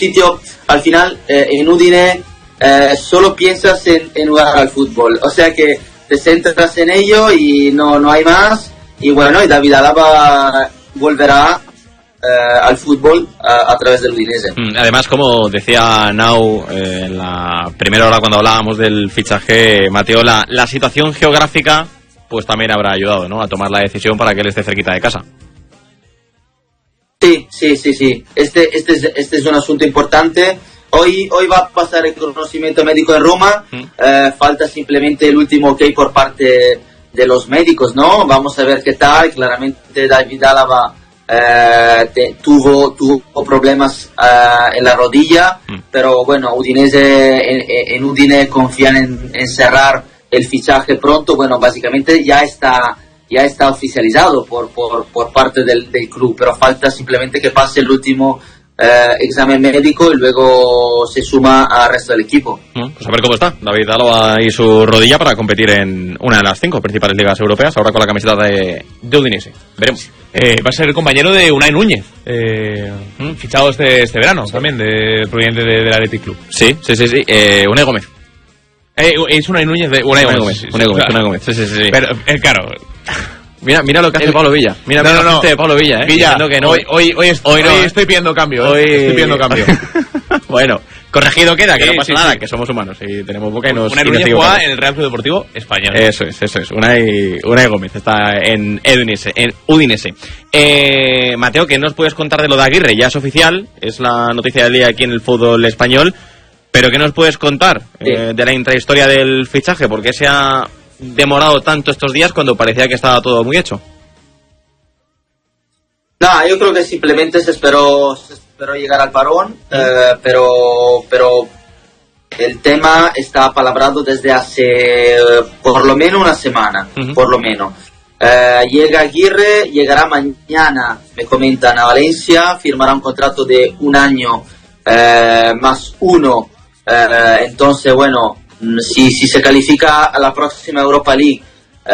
sitio, al final en Udine solo piensas en jugar al fútbol, o sea que te centras en ello y no hay más. Y bueno, y David Alaba volverá al fútbol a través del Udinese. Además, como decía Nau en la primera hora cuando hablábamos del fichaje, Mateo, la situación geográfica pues también habrá ayudado, ¿no?, a tomar la decisión para que él esté cerquita de casa. Sí. Este es un asunto importante. Hoy va a pasar el conocimiento médico en Roma. Falta simplemente el último ok por parte de los médicos, ¿no? Vamos a ver qué tal. Claramente David Alaba tuvo problemas en la rodilla, pero bueno, en Udine confían en cerrar el fichaje pronto. Bueno, básicamente ya está oficializado por parte del club, pero falta simplemente que pase el último examen médico y luego se suma al resto del equipo. Pues a ver cómo está David Alaba y su rodilla para competir en una de las 5 principales ligas europeas, ahora con la camiseta de Udinese. Veremos. Va a ser el compañero de Unai Núñez, fichado este verano, también, proveniente del Athletic Club. Sí. Unai Gómez. Es Unai Núñez de Unai Gómez. Unai Gómez. Sí. Pero, claro... Mira lo que hace Pablo Villa. Mira lo que hace Pablo Villa, Villa, que no. Hoy estoy pidiendo cambio. Estoy pidiendo cambio. Bueno, corregido queda, que no pasa nada, que somos humanos y tenemos boca y nos... Unai Núñez juega en el Real Club Deportivo Español. Eso es. Unai Gómez está en Udinese. Mateo, ¿qué nos puedes contar de lo de Aguirre? Ya es oficial, es la noticia del día aquí en el fútbol español, pero ¿qué nos puedes contar de la intrahistoria del fichaje? ¿Por qué se ha demorado tanto estos días cuando parecía que estaba todo muy hecho? Yo creo que simplemente se esperó llegar al parón, pero el tema está apalabrado desde hace por lo menos una semana, por lo menos. Llega Aguirre, llegará mañana, me comentan, a Valencia, firmará un contrato de 1 año más 1, entonces bueno, si se califica a la próxima Europa League,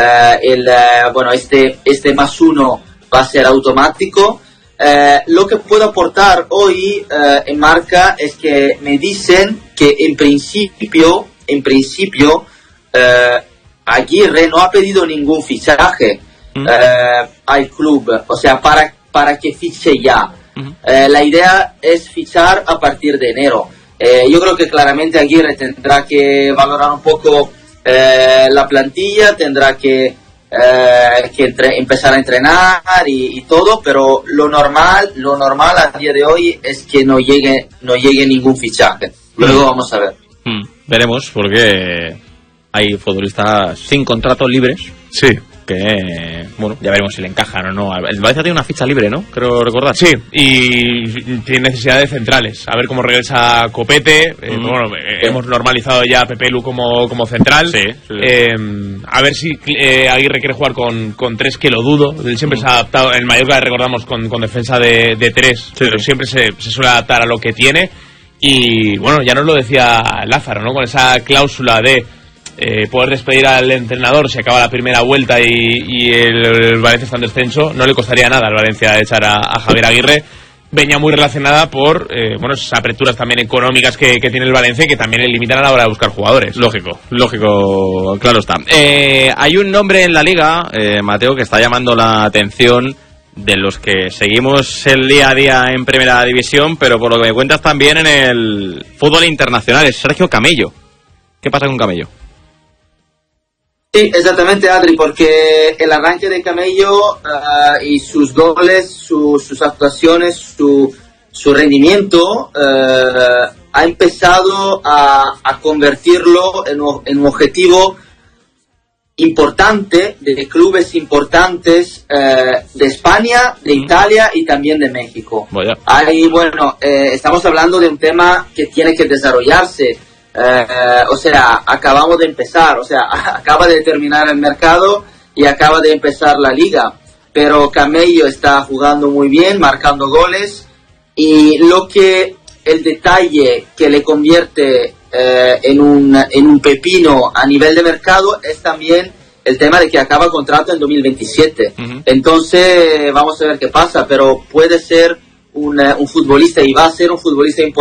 este más 1 va a ser automático. Lo que puedo aportar hoy en Marca es que me dicen que en principio Aguirre no ha pedido ningún fichaje al club, o sea, para que fiche ya. La idea es fichar a partir de enero. Yo creo que claramente Aguirre tendrá que valorar un poco la plantilla, tendrá que empezar a entrenar y todo, pero lo normal a día de hoy es que no llegue ningún fichaje. Luego vamos a ver. Veremos, porque hay futbolistas sin contrato libres. Sí. Que, bueno, ya veremos si le encajan o no. El Valencia tiene una ficha libre, ¿no? Creo recordar. Sí, y tiene necesidad de centrales. A ver cómo regresa Copete. Hemos normalizado ya a Pepe Lu como central. Sí. A ver si Aguirre quiere jugar con 3, que lo dudo. Él siempre se ha adaptado. En Mallorca recordamos con defensa de 3, pero siempre se suele adaptar a lo que tiene. Y bueno, ya nos lo decía Lázaro, ¿no? Con esa cláusula de poder despedir al entrenador si acaba la primera vuelta y el Valencia está en descenso, no le costaría nada al Valencia echar a Javier Aguirre. Venía muy relacionada por esas aperturas también económicas que tiene el Valencia y que también le limitan a la hora de buscar jugadores. Lógico, claro está. Hay un nombre en la liga, Mateo, que está llamando la atención de los que seguimos el día a día en Primera División, pero por lo que me cuentas también en el fútbol internacional, es Sergio Camello. ¿Qué pasa con Camello? Sí, exactamente, Adri, porque el arranque de Camello y sus goles, sus actuaciones, su rendimiento ha empezado a convertirlo en un objetivo importante de clubes importantes de España, de Italia y también de México. Ahí, estamos hablando de un tema que tiene que desarrollarse. Acabamos de empezar, acaba de terminar el mercado y acaba de empezar la liga, pero Camello está jugando muy bien, marcando goles, y el detalle que le convierte en un pepino a nivel de mercado es también el tema de que acaba contrato en 2027. Entonces vamos a ver qué pasa, pero puede ser un futbolista, y va a ser un futbolista importante